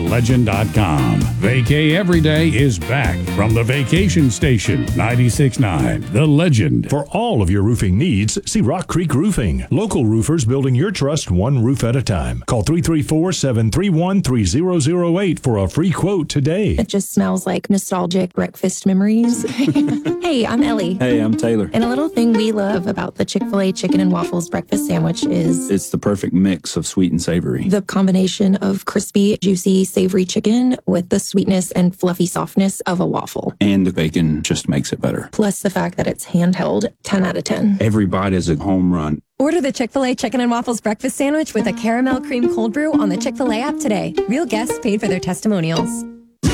thelegend.com. Vacay Every Day is back from the Vacation Station, 96.9 The Legend. For all of your roofing needs, see Rock Creek Roofing. Local roofers building your trust one roof at a time. Call 334-731-3008 for a free quote today. It just smells like nostalgic breakfast memories. Hey, I'm Ellie. Hey, I'm Taylor. And a little thing we love about the Chick-fil-A chicken and waffles breakfast sandwich is It's the perfect mix of sweet and savory. the combination of crispy, juicy, savory chicken with the sweetness and fluffy softness of a waffle. And the bacon just makes it better. Plus the fact that it's handheld, 10 out of 10. Every bite is a home run. Order the Chick-fil-A Chicken and Waffles breakfast sandwich with a caramel cream cold brew on the Chick-fil-A app today. Real guests paid for their testimonials.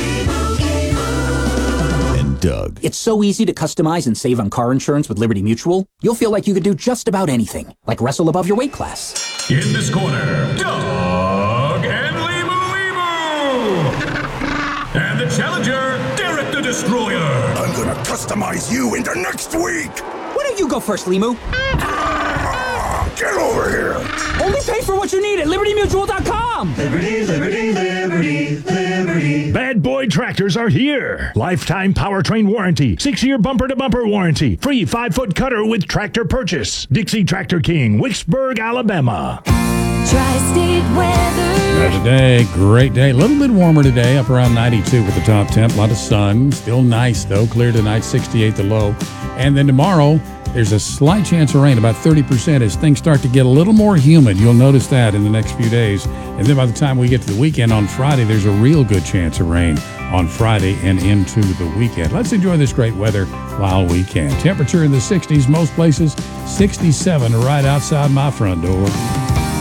And Doug. It's so easy to customize and save on car insurance with Liberty Mutual. You'll feel like you could do just about anything, like wrestle above your weight class. In this corner, Doug and Limu. And the challenger, Derek the Destroyer. I'm gonna customize you into next week! Why don't you go first, Limu? Get over here! Only pay for what you need at LibertyMutual.com! Liberty, liberty, liberty, liberty. Bad Boy Tractors are here. Lifetime powertrain warranty. 6-year bumper-to-bumper warranty. Free 5-foot cutter with tractor purchase. Dixie Tractor King, Wicksburg, Alabama. Tri-state weather. Today, great day. A little bit warmer today, up around 92 with the top temp. A lot of sun. Still nice, though. Clear tonight, 68 the low. And then tomorrow, there's a slight chance of rain, about 30%, as things start to get a little more humid. You'll notice that in the next few days. And then by the time we get to the weekend on Friday, there's a real good chance of rain on Friday and into the weekend. Let's enjoy this great weather while we can. Temperature in the 60s, most places, 67 right outside my front door.